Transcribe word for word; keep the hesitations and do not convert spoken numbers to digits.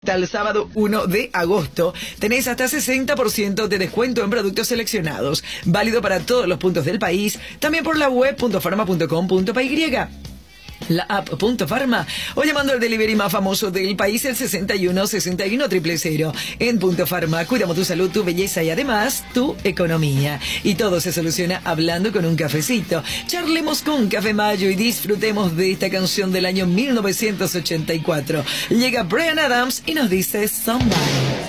Hasta el sábado uno de agosto tenés hasta sesenta por ciento de descuento en productos seleccionados, válido para todos los puntos del país, también por la web punto farma punto com punto p y, la app Punto Farma, o llamando al delivery más famoso del país, el sesenta y uno sesenta y uno cero cero cero. En Punto Farma cuidamos tu salud, tu belleza y además tu economía. Y todo se soluciona hablando con un cafecito. Charlemos con Café Mayo y disfrutemos de esta canción del año mil novecientos ochenta y cuatro. Llega Bryan Adams y nos dice Somebody.